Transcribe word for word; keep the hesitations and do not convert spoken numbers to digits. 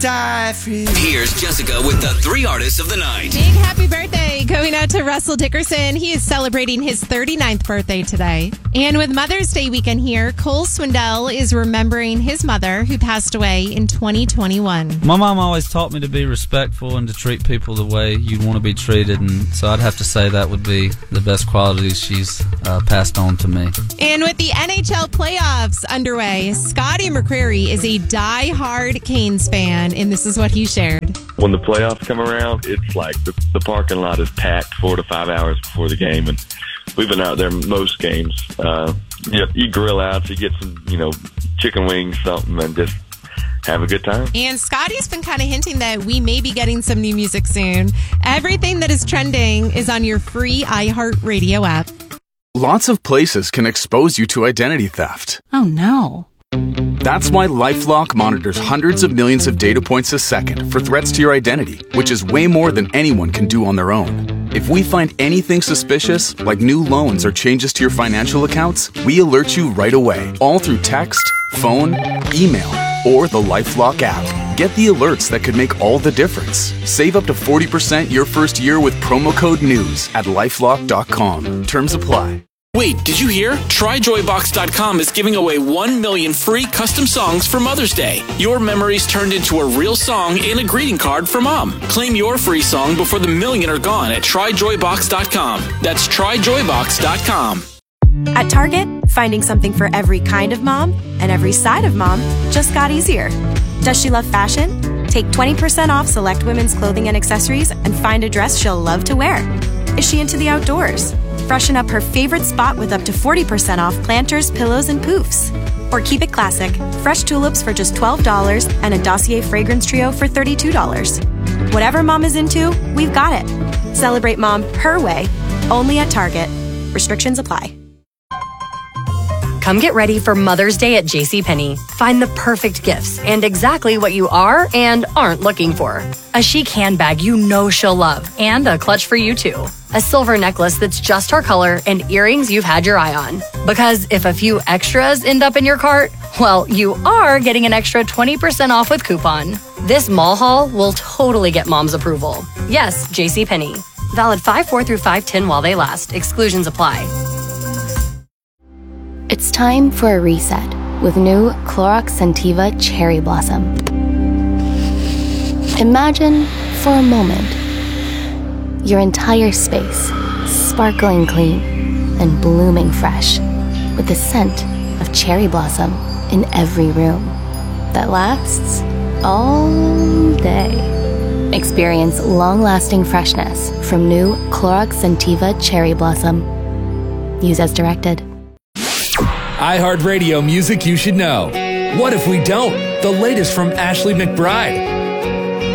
Die for you. Here's Jessica with the three artists of the night. Big happy birthday going out to Russell Dickerson. He is celebrating his thirty-ninth birthday today. And with Mother's Day weekend here, Cole Swindell is remembering his mother who passed away in twenty twenty-one. My mom always taught me to be respectful and to treat people the way you'd want to be treated, and so I'd have to say that would be the best qualities she's uh, passed on to me. And with the N H L playoffs underway, Scotty McCreery is a die-hard Canes fan, and this is what he shared. When the playoffs come around, it's like the, the parking lot is packed four to five hours before the game, and we've been out there most games. Uh, you, you grill out, so you get some, you know, chicken wings, something, and just have a good time. And Scotty's been kind of hinting that we may be getting some new music soon. Everything that is trending is on your free iHeartRadio app. Lots of places can expose you to identity theft. Oh, no. That's why LifeLock monitors hundreds of millions of data points a second for threats to your identity, which is way more than anyone can do on their own. If we find anything suspicious, like new loans or changes to your financial accounts, we alert you right away, all through text, phone, email, or the LifeLock app. Get the alerts that could make all the difference. Save up to forty percent your first year with promo code NEWS at lifelock dot com. Terms apply. Wait, did you hear? Try joy box dot com is giving away one million free custom songs for Mother's Day. Your memories turned into a real song and a greeting card for Mom. Claim your free song before the million are gone at try joy box dot com. That's try joy box dot com. At Target, finding something for every kind of mom and every side of mom just got easier. Does she love fashion? Take twenty percent off select women's clothing and accessories and find a dress she'll love to wear. Is she into the outdoors? Freshen up her favorite spot with up to forty percent off planters, pillows, and poofs. Or keep it classic. Fresh tulips for just twelve dollars and a Dossier fragrance trio for thirty-two dollars. Whatever mom is into, we've got it. Celebrate mom her way, only at Target. Restrictions apply. Come get ready for Mother's Day at JCPenney. Find the perfect gifts and exactly what you are and aren't looking for. A chic handbag you know she'll love and a clutch for you too. A silver necklace that's just her color and earrings you've had your eye on. Because if a few extras end up in your cart, well, you are getting an extra twenty percent off with coupon. This mall haul will totally get mom's approval. Yes, JCPenney. Valid five four through five ten while they last. Exclusions apply. It's time for a reset with new Clorox Scentiva Cherry Blossom. Imagine, for a moment, your entire space sparkling clean and blooming fresh with the scent of cherry blossom in every room that lasts all day. Experience long-lasting freshness from new Clorox Scentiva Cherry Blossom. Use as directed. iHeartRadio music you should know. What if we don't? The latest from Ashley McBryde.